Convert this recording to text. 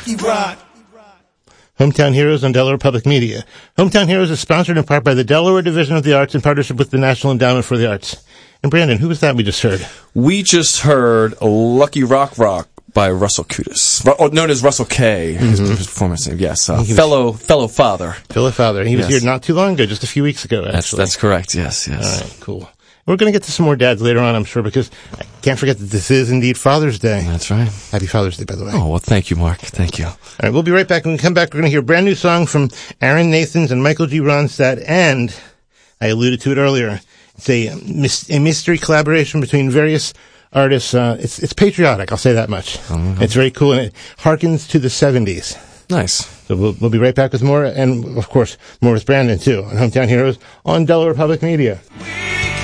Lucky Rock. Hometown Heroes on Delaware Public Media. Hometown Heroes is sponsored in part by the Delaware Division of the Arts in partnership with the National Endowment for the Arts. And Brandon, who was that we just heard? We just heard Lucky Rock Rock by Russell Kudus, known as Russell K. His performance name, yes. Fellow father. Fellow father. He was here not too long ago, just a few weeks ago, actually. That's correct, yes. All right, cool. We're going to get to some more dads later on, I'm sure, because I can't forget that this is indeed Father's Day. That's right. Happy Father's Day, by the way. Oh, well, thank you, Mark. Thank you. All right, we'll be right back. When we come back, we're going to hear a brand new song from Aaron Nathans and Michael G. Ronstadt, and I alluded to it earlier. It's a mystery collaboration between various artists. It's patriotic, I'll say that much. Mm-hmm. It's very cool, and it harkens to the 70s. Nice. So we'll be right back with more, and, of course, more with Brandon, too, on Hometown Heroes on Delaware Public Media.